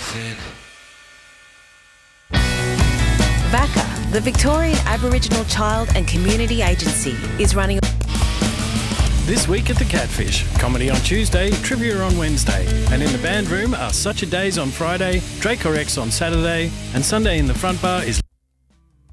VACA, the Victorian Aboriginal Child and Community Agency, is running This week at the Catfish, comedy on Tuesday, trivia on Wednesday, and in the band room are Such a Days on Friday, Drake or X on Saturday, and Sunday in the front bar is